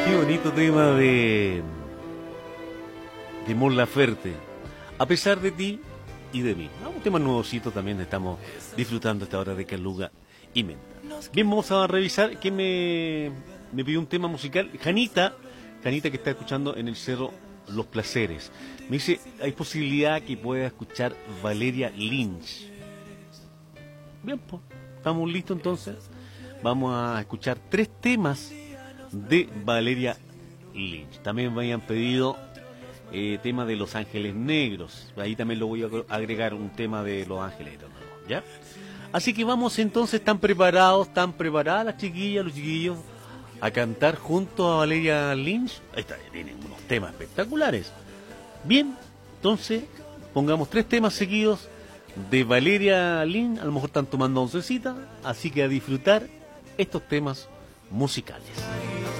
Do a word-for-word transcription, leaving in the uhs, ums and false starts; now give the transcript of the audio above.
Qué bonito tema de de Mon Laferte. A pesar de ti y de mí. Ah, un tema nuevocito también estamos disfrutando esta hora de Caluga y Menta. Bien, vamos a revisar que me, me pidió un tema musical. Janita, Janita que está escuchando en el Cerro Los Placeres. Me dice, hay posibilidad que pueda escuchar Valeria Lynch. Bien, pues, estamos listos entonces. Vamos a escuchar tres temas de Valeria Lynch. También me habían pedido eh, tema de Los Ángeles Negros. Ahí también lo voy a agregar un tema de Los Ángeles Negros, ¿ya? Así que vamos entonces, ¿están preparados? ¿Están preparadas las chiquillas, los chiquillos a cantar junto a Valeria Lynch? Ahí está, tienen unos temas espectaculares. Bien, entonces pongamos tres temas seguidos de Valeria Lynch. A lo mejor están tomando oncecita, así que a disfrutar estos temas musicales.